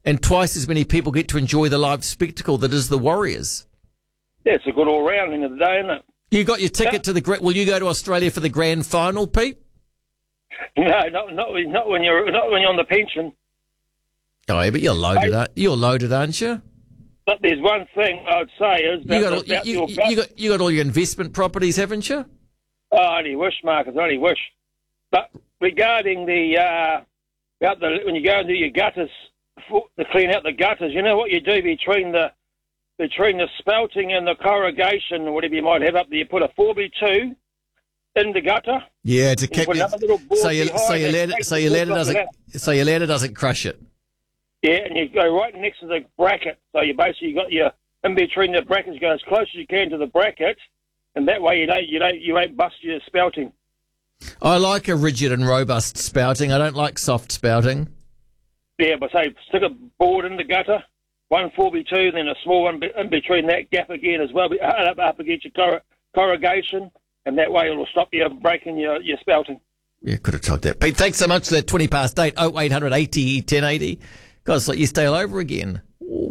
and twice as many people get to enjoy the live spectacle that is the Warriors. Yeah, it's a good all-round end of the day, isn't it? You got your ticket to the... Will you go to Australia for the grand final, Pete? No, not when you're on the pension. Oh, yeah, but you're loaded, aren't you? But there's one thing I'd say is you got all your investment properties, haven't you? Oh, I only wish, Marcus, I only wish. But regarding when you go and do your gutters to clean out the gutters, you know what you do between the spouting and the corrugation or whatever you might have up there, you put a 4x2 in the gutter. Yeah, to keep so your ladder doesn't crush it. Yeah, and you go right next to the bracket. So you basically got your in between the brackets. You go as close as you can to the bracket, and that way you won't bust your spouting. I like a rigid and robust spouting. I don't like soft spouting. Yeah, but say stick a board in the gutter, one 4x2, then a small one in between that gap again as well, up against your corrugation, and that way it'll stop you breaking your spouting. Yeah, could have tried that. Pete, thanks so much for that 20 past 8, 0800 80 1080. God, it's like you stay all over again.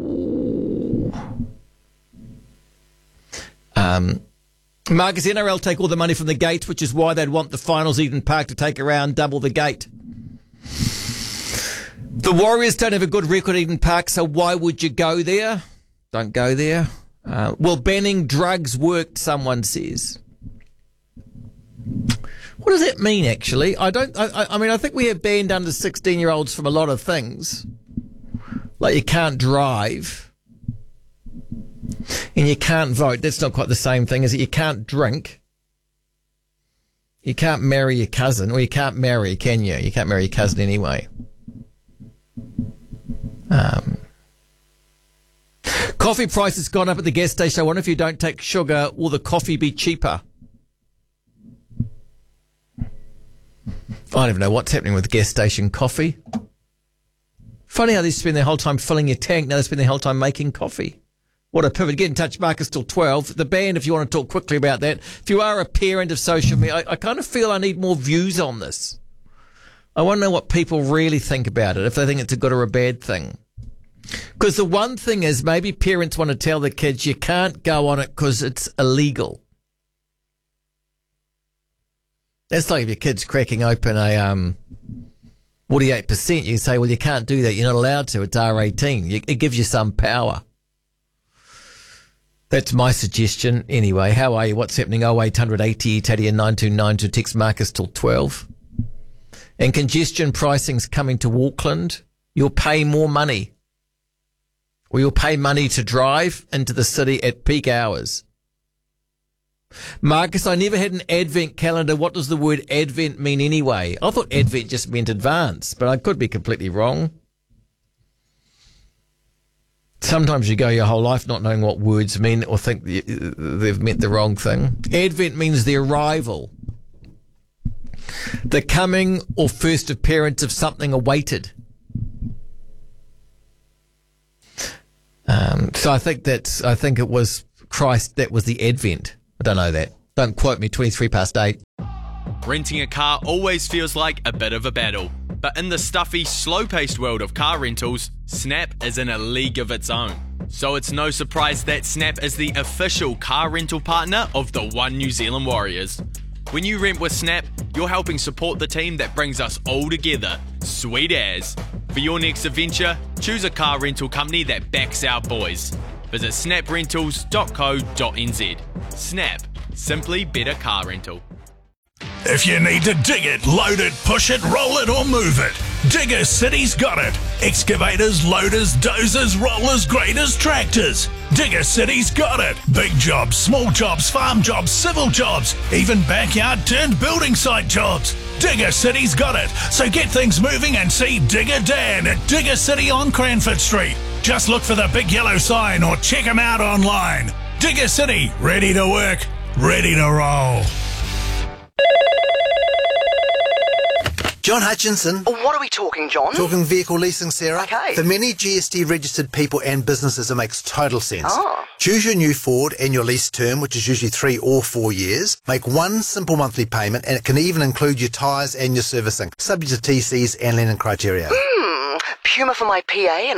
Marcus, NRL take all the money from the gates, which is why they'd want the finals Eden Park to take around double the gate. The Warriors don't have a good record at Eden Park, so why would you go there? Don't go there. Well, banning drugs worked, someone says. What does that mean, actually? I mean, I think we have banned under 16-year-olds from a lot of things. Like you can't drive and you can't vote. That's not quite the same thing, is it? You can't drink. You can't marry your cousin. Well, you can't marry, can you? You can't marry your cousin anyway. Coffee price has gone up at the gas station. I wonder if you don't take sugar, will the coffee be cheaper? I don't even know what's happening with gas station coffee. Funny how they spend their whole time filling your tank. Now they spend their whole time making coffee. What a pivot. Get in touch, Marcus, till 12. The band, if you want to talk quickly about that. If you are a parent of social media, I kind of feel I need more views on this. I want to know what people really think about it, if they think it's a good or a bad thing. Because the one thing is maybe parents want to tell the kids you can't go on it because it's illegal. That's like if your kid's cracking open a 48%, you say, well, you can't do that. You're not allowed to. It's R18. It gives you some power. That's my suggestion. Anyway, how are you? What's happening? 0800 80 80 and 929 to text Marcus till 12. And congestion pricing's coming to Auckland. You'll pay more money. Or you'll pay money to drive into the city at peak hours. Marcus, I never had an advent calendar. What does the word advent mean anyway? I thought advent just meant advance, but I could be completely wrong. Sometimes you go your whole life not knowing what words mean or think they've meant the wrong thing. Advent means the arrival, the coming or first appearance of something awaited. So I think it was Christ that was the advent. I don't know that. Don't quote me, 23 past 8. Renting a car always feels like a bit of a battle. But in the stuffy, slow-paced world of car rentals, Snap is in a league of its own. So it's no surprise that Snap is the official car rental partner of the One New Zealand Warriors. When you rent with Snap, you're helping support the team that brings us all together. Sweet as. For your next adventure, choose a car rental company that backs our boys. Visit snaprentals.co.nz. Snap. Simply better car rental. If you need to dig it, load it, push it, roll it or move it, Digger City's got it. Excavators, loaders, dozers, rollers, graders, tractors. Digger City's got it. Big jobs, small jobs, farm jobs, civil jobs, even backyard turned building site jobs. Digger City's got it. So get things moving and see Digger Dan at Digger City on Cranford Street. Just look for the big yellow sign or check them out online. Digger City, ready to work, ready to roll. John Hutchinson. What are we talking, John? Talking vehicle leasing, Sarah. Okay. For many GST registered people and businesses, it makes total sense. Oh. Choose your new Ford and your lease term, which is usually 3 or 4 years. Make one simple monthly payment, and it can even include your tyres and your servicing, subject to TCs and lending criteria. Puma for my PA and